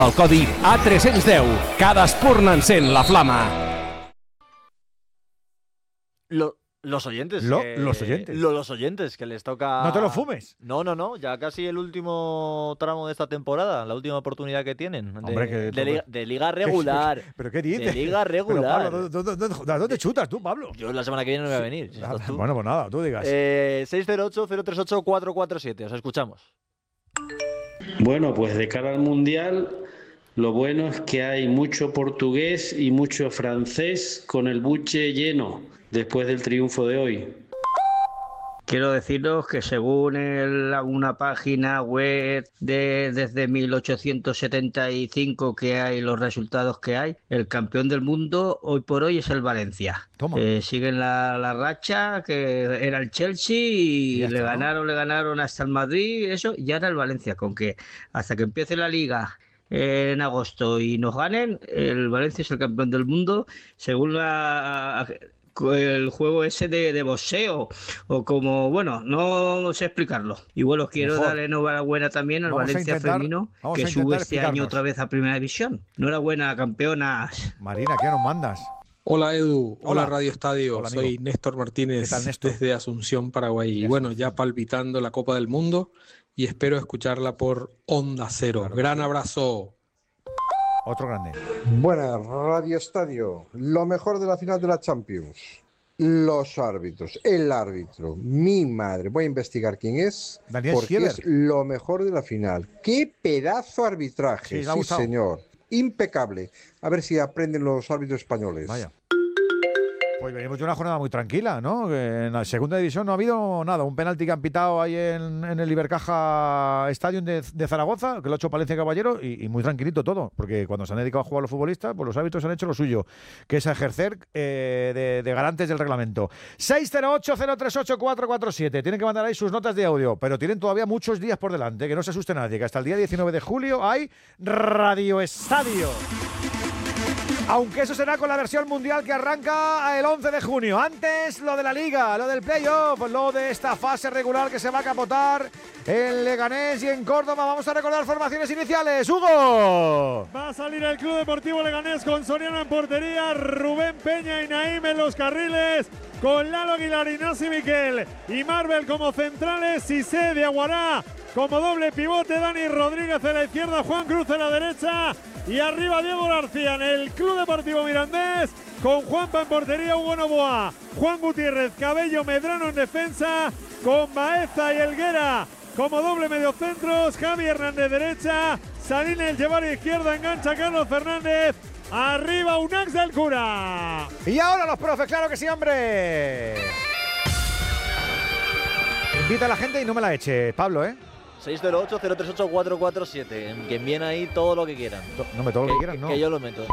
El codi A310. Cada espurna encén la flama. Los oyentes. Los oyentes, que les toca... No te lo fumes. No, ya casi el último tramo de esta temporada, la última oportunidad que tienen de liga regular. ¿Pero qué dices? De liga regular. Pero, Pablo, ¿dónde chutas tú, Pablo? Yo la semana que viene no voy a venir. Bueno, pues nada, tú digas. 608-038-447, os escuchamos. Bueno, pues de cara al Mundial, lo bueno es que hay mucho portugués y mucho francés con el buche lleno después del triunfo de hoy. Quiero deciros que según una página web desde 1875 que hay los resultados que hay, el campeón del mundo hoy por hoy es el Valencia. Siguen la racha que era el Chelsea y le ganaron hasta el Madrid, eso, y ahora el Valencia, con que hasta que empiece la liga en agosto y nos ganen, el Valencia es el campeón del mundo según el juego ese de boxeo, o como, bueno, no sé explicarlo. Y bueno, quiero darle enhorabuena también al Valencia femenino, que sube este año otra vez a Primera División. Enhorabuena, campeonas. Marina, ¿qué nos mandas? Hola Edu, hola Radio Estadio, hola, soy Néstor Martínez desde Asunción, Paraguay. Y bueno, ya palpitando la Copa del Mundo y espero escucharla por Onda Cero. Gran abrazo. Otro grande. Buenas, Radio Estadio. Lo mejor de la final de la Champions. Los árbitros. El árbitro. Mi madre. Voy a investigar quién es. Daniel porque Schieber. Es lo mejor de la final. ¡Qué pedazo arbitraje! Sí, señor. Impecable. A ver si aprenden los árbitros españoles. Vaya. Pues venimos de una jornada muy tranquila, ¿no? Que en la segunda división no ha habido nada. Un penalti que han pitado ahí en el Ibercaja Stadium de Zaragoza, que lo ha hecho Palencia Caballero, y muy tranquilito todo, porque cuando se han dedicado a jugar los futbolistas, pues los árbitros han hecho lo suyo, que es ejercer de garantes del reglamento. 608-038-447. Tienen que mandar ahí sus notas de audio, pero tienen todavía muchos días por delante, que no se asuste nadie, que hasta el día 19 de julio hay Radio Estadio. Aunque eso será con la versión mundial que arranca el 11 de junio. Antes lo de la Liga, lo del playoff, lo de esta fase regular que se va a capotar en Leganés y en Córdoba. Vamos a recordar formaciones iniciales. ¡Hugo! Va a salir el Club Deportivo Leganés con Soriano en portería, Rubén Peña y Naim en los carriles, con Lalo Aguilar, Iñaki Miquel y Marvel como centrales, Cissé de Aguará como doble pivote, Dani Rodríguez en la izquierda, Juan Cruz en la derecha y arriba Diego García en el Club Deportivo Mirandés, con Juanpa en portería, Hugo Novoa, Juan Gutiérrez, Cabello, Medrano en defensa, con Baeza y Helguera como doble mediocentros, Javi Hernández derecha, Salín el Llevar izquierda, engancha Carlos Fernández, arriba Unax del Cura. Y ahora los profes, claro que sí, hombre. Invita a la gente y no me la eche, Pablo, 608-038-447. Que envíen ahí todo lo que quieran. No me todo lo que quieran, no. Que yo lo meto.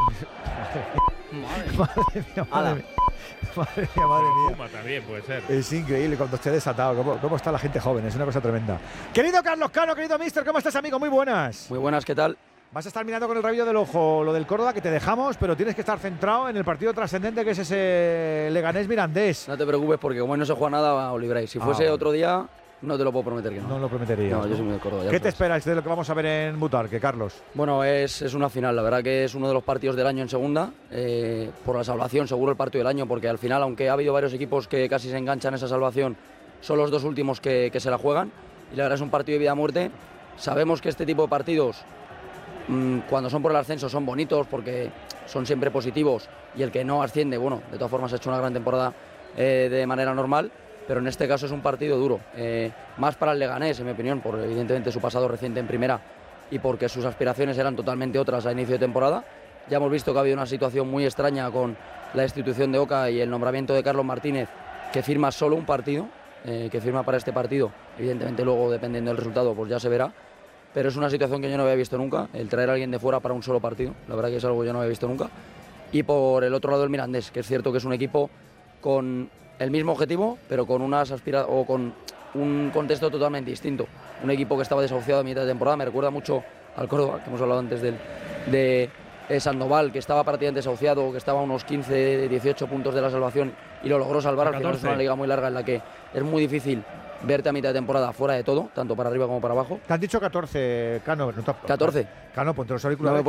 Madre mía. También puede ser. Es increíble cuando esté desatado. ¿Cómo está la gente joven? Es una cosa tremenda. Querido Carlos Cano, querido mister, ¿cómo estás, amigo? Muy buenas. Muy buenas, ¿qué tal? Vas a estar mirando con el rabillo del ojo lo del Córdoba, que te dejamos, pero tienes que estar centrado en el partido trascendente que es ese Leganés-Mirandés. No te preocupes, porque como hoy no se juega nada, os libráis. Si fuese otro día, no te lo puedo prometer que no. No lo prometerías. No, yo soy muy de Córdoba. ¿Qué te esperas de lo que vamos a ver en Butarque, Carlos? Bueno, es una final. La verdad que es uno de los partidos del año en segunda. Por la salvación, seguro el partido del año, porque al final, aunque ha habido varios equipos que casi se enganchan en esa salvación, son los dos últimos que se la juegan. Y la verdad es un partido de vida o muerte. Sabemos que este tipo de partidos, cuando son por el ascenso, son bonitos porque son siempre positivos, y el que no asciende, bueno, de todas formas ha hecho una gran temporada de manera normal, pero en este caso es un partido duro, más para el Leganés, en mi opinión, por evidentemente su pasado reciente en primera y porque sus aspiraciones eran totalmente otras a inicio de temporada. Ya hemos visto que ha habido una situación muy extraña con la destitución de Oca y el nombramiento de Carlos Martínez, que firma solo un partido, que firma para este partido. Evidentemente luego, dependiendo del resultado, pues ya se verá. Pero es una situación que yo no había visto nunca, el traer a alguien de fuera para un solo partido. La verdad que es algo que yo no había visto nunca. Y por el otro lado el Mirandés, que es cierto que es un equipo con el mismo objetivo, pero con con un contexto totalmente distinto. Un equipo que estaba desahuciado a mitad de temporada, me recuerda mucho al Córdoba, que hemos hablado antes de Sandoval, que estaba prácticamente desahuciado, que estaba a unos 15, 18 puntos de la salvación y lo logró salvar. Al final es una liga muy larga en la que es muy difícil verte a mitad de temporada fuera de todo, tanto para arriba como para abajo. Te han dicho 14, Cano. 14. Cano, ponte los auriculares.